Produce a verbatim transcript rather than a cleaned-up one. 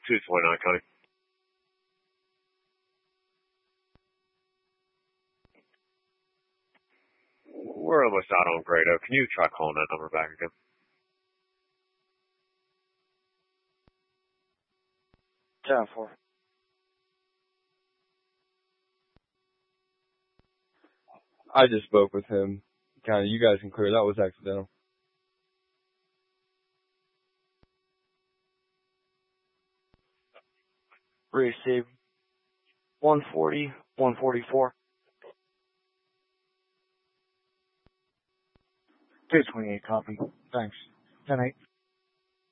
two twenty-nine, Connie. We're almost out on Grado. Can you try calling that number back again? ten four. I just spoke with him. Kind of, you guys can clear. That was accidental. Receive. one forty, one forty-four. two twenty-eight, copy. Thanks. ten eight.